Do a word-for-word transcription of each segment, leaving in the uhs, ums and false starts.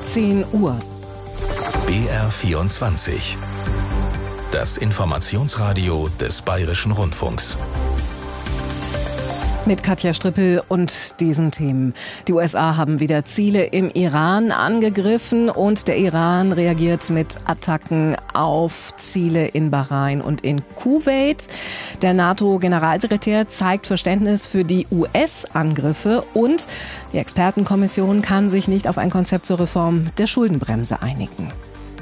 zehn Uhr. B R vierundzwanzig. Das Informationsradio des Bayerischen Rundfunks. Mit Katja Strippel und diesen Themen. Die U S A haben wieder Ziele im Iran angegriffen und der Iran reagiert mit Attacken auf Ziele in Bahrain und in Kuwait. Der NATO-Generalsekretär zeigt Verständnis für die U S-Angriffe und die Expertenkommission kann sich nicht auf ein Konzept zur Reform der Schuldenbremse einigen.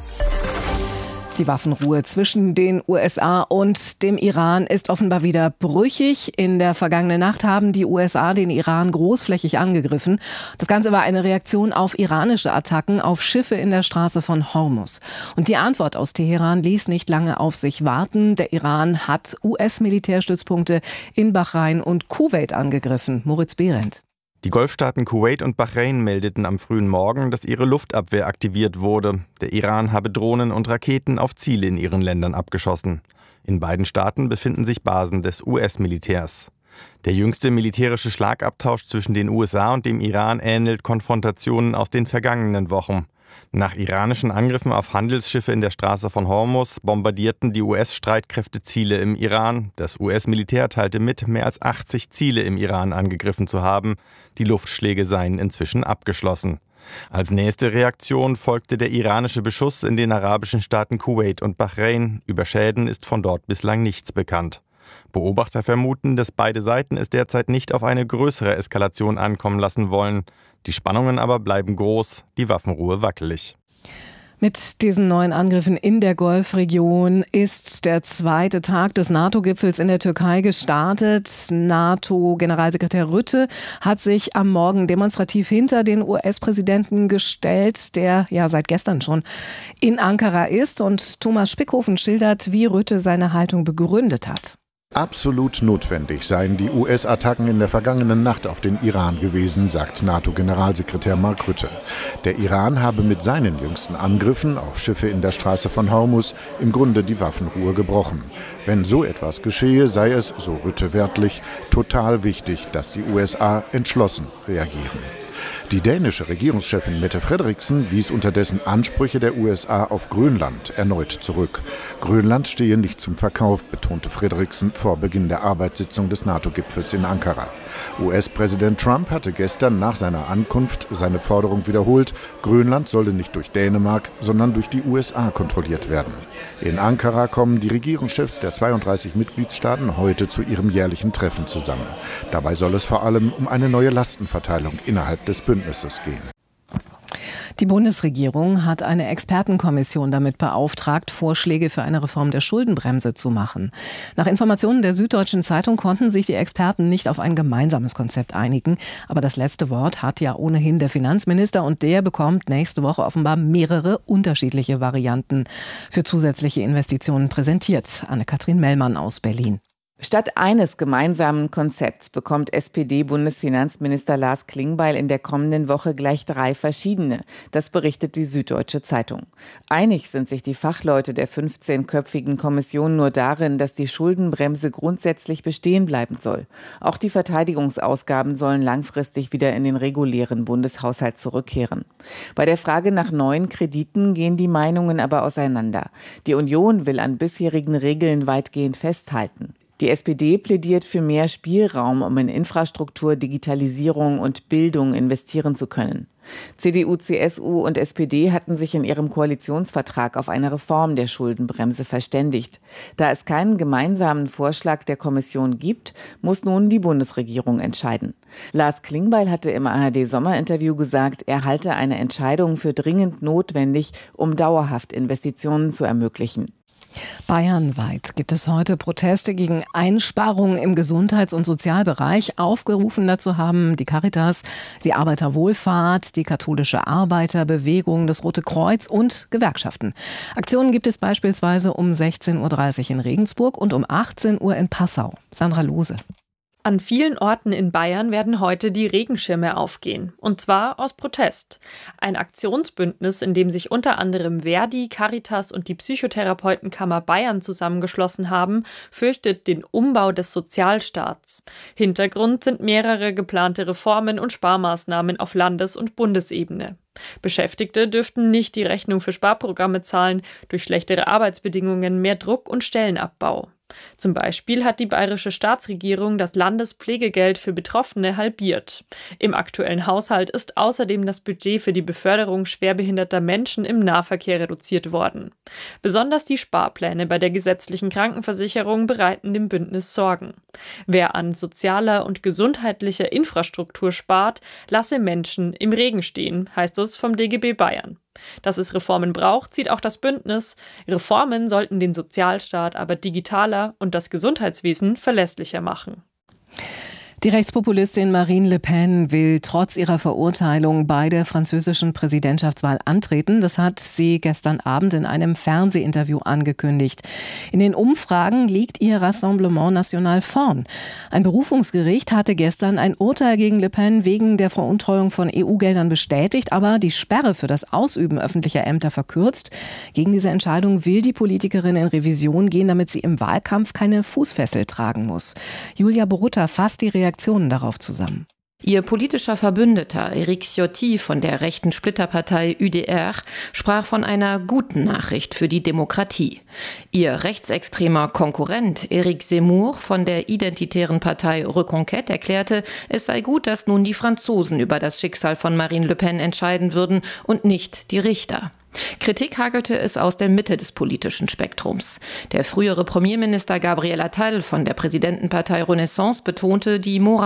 Die Waffenruhe zwischen den U S A und dem Iran ist offenbar wieder brüchig. In der vergangenen Nacht haben die U S A den Iran großflächig angegriffen. Das Ganze war eine Reaktion auf iranische Attacken auf Schiffe in der Straße von Hormuz. Und die Antwort aus Teheran ließ nicht lange auf sich warten. Der Iran hat U S-Militärstützpunkte in Bahrain und Kuwait angegriffen. Moritz Behrendt. Die Golfstaaten Kuwait und Bahrain meldeten am frühen Morgen, dass ihre Luftabwehr aktiviert wurde. Der Iran habe Drohnen und Raketen auf Ziele in ihren Ländern abgeschossen. In beiden Staaten befinden sich Basen des U S-Militärs. Der jüngste militärische Schlagabtausch zwischen den U S A und dem Iran ähnelt Konfrontationen aus den vergangenen Wochen. Nach iranischen Angriffen auf Handelsschiffe in der Straße von Hormuz bombardierten die U S-Streitkräfte Ziele im Iran. Das U S-Militär teilte mit, mehr als achtzig Ziele im Iran angegriffen zu haben. Die Luftschläge seien inzwischen abgeschlossen. Als nächste Reaktion folgte der iranische Beschuss in den arabischen Staaten Kuwait und Bahrain. Über Schäden ist von dort bislang nichts bekannt. Beobachter vermuten, dass beide Seiten es derzeit nicht auf eine größere Eskalation ankommen lassen wollen. Die Spannungen aber bleiben groß, die Waffenruhe wackelig. Mit diesen neuen Angriffen in der Golfregion ist der zweite Tag des NATO-Gipfels in der Türkei gestartet. NATO-Generalsekretär Rutte hat sich am Morgen demonstrativ hinter den U S-Präsidenten gestellt, der ja seit gestern schon in Ankara ist. Und Thomas Spickhofen schildert, wie Rutte seine Haltung begründet hat. Absolut notwendig seien die U S-Attacken in der vergangenen Nacht auf den Iran gewesen, sagt NATO-Generalsekretär Mark Rutte. Der Iran habe mit seinen jüngsten Angriffen auf Schiffe in der Straße von Hormuz im Grunde die Waffenruhe gebrochen. Wenn so etwas geschehe, sei es, so Rutte wörtlich, total wichtig, dass die U S A entschlossen reagieren. Die dänische Regierungschefin Mette Frederiksen wies unterdessen Ansprüche der U S A auf Grönland erneut zurück. Grönland stehe nicht zum Verkauf, betonte Frederiksen vor Beginn der Arbeitssitzung des NATO-Gipfels in Ankara. U S-Präsident Trump hatte gestern nach seiner Ankunft seine Forderung wiederholt, Grönland solle nicht durch Dänemark, sondern durch die U S A kontrolliert werden. In Ankara kommen die Regierungschefs der zweiunddreißig Mitgliedstaaten heute zu ihrem jährlichen Treffen zusammen. Dabei soll es vor allem um eine neue Lastenverteilung innerhalb des Bündnisses gehen. Die Bundesregierung hat eine Expertenkommission damit beauftragt, Vorschläge für eine Reform der Schuldenbremse zu machen. Nach Informationen der Süddeutschen Zeitung konnten sich die Experten nicht auf ein gemeinsames Konzept einigen. Aber das letzte Wort hat ja ohnehin der Finanzminister und der bekommt nächste Woche offenbar mehrere unterschiedliche Varianten für zusätzliche Investitionen präsentiert. Anne-Kathrin Mellmann aus Berlin. Statt eines gemeinsamen Konzepts bekommt S P D-Bundesfinanzminister Lars Klingbeil in der kommenden Woche gleich drei verschiedene. Das berichtet die Süddeutsche Zeitung. Einig sind sich die Fachleute der fünfzehnköpfigen Kommission nur darin, dass die Schuldenbremse grundsätzlich bestehen bleiben soll. Auch die Verteidigungsausgaben sollen langfristig wieder in den regulären Bundeshaushalt zurückkehren. Bei der Frage nach neuen Krediten gehen die Meinungen aber auseinander. Die Union will an bisherigen Regeln weitgehend festhalten. Die S P D plädiert für mehr Spielraum, um in Infrastruktur, Digitalisierung und Bildung investieren zu können. C D U, C S U und S P D hatten sich in ihrem Koalitionsvertrag auf eine Reform der Schuldenbremse verständigt. Da es keinen gemeinsamen Vorschlag der Kommission gibt, muss nun die Bundesregierung entscheiden. Lars Klingbeil hatte im A R D-Sommerinterview gesagt, er halte eine Entscheidung für dringend notwendig, um dauerhaft Investitionen zu ermöglichen. Bayernweit gibt es heute Proteste gegen Einsparungen im Gesundheits- und Sozialbereich. Aufgerufen dazu haben die Caritas, die Arbeiterwohlfahrt, die katholische Arbeiterbewegung, das Rote Kreuz und Gewerkschaften. Aktionen gibt es beispielsweise um sechzehn Uhr dreißig in Regensburg und um achtzehn Uhr in Passau. Sandra Lose. An vielen Orten in Bayern werden heute die Regenschirme aufgehen. Und zwar aus Protest. Ein Aktionsbündnis, in dem sich unter anderem Verdi, Caritas und die Psychotherapeutenkammer Bayern zusammengeschlossen haben, fürchtet den Umbau des Sozialstaats. Hintergrund sind mehrere geplante Reformen und Sparmaßnahmen auf Landes- und Bundesebene. Beschäftigte dürften nicht die Rechnung für Sparprogramme zahlen, durch schlechtere Arbeitsbedingungen, mehr Druck und Stellenabbau. Zum Beispiel hat die bayerische Staatsregierung das Landespflegegeld für Betroffene halbiert. Im aktuellen Haushalt ist außerdem das Budget für die Beförderung schwerbehinderter Menschen im Nahverkehr reduziert worden. Besonders die Sparpläne bei der gesetzlichen Krankenversicherung bereiten dem Bündnis Sorgen. Wer an sozialer und gesundheitlicher Infrastruktur spart, lasse Menschen im Regen stehen, heißt es vom D G B Bayern. Dass es Reformen braucht, sieht auch das Bündnis. Reformen sollten den Sozialstaat aber digitaler und das Gesundheitswesen verlässlicher machen. Die Rechtspopulistin Marine Le Pen will trotz ihrer Verurteilung bei der französischen Präsidentschaftswahl antreten. Das hat sie gestern Abend in einem Fernsehinterview angekündigt. In den Umfragen liegt ihr Rassemblement National vorn. Ein Berufungsgericht hatte gestern ein Urteil gegen Le Pen wegen der Veruntreuung von E U-Geldern bestätigt, aber die Sperre für das Ausüben öffentlicher Ämter verkürzt. Gegen diese Entscheidung will die Politikerin in Revision gehen, damit sie im Wahlkampf keine Fußfessel tragen muss. Julia Borutta fasst die Reaktion Reaktionen darauf zusammen. Ihr politischer Verbündeter Éric Ciotti von der rechten Splitterpartei U D R sprach von einer guten Nachricht für die Demokratie. Ihr rechtsextremer Konkurrent Éric Zemmour von der identitären Partei Reconquête erklärte, es sei gut, dass nun die Franzosen über das Schicksal von Marine Le Pen entscheiden würden und nicht die Richter. Kritik hagelte es aus der Mitte des politischen Spektrums. Der frühere Premierminister Gabriel Attal von der Präsidentenpartei Renaissance betonte die Moral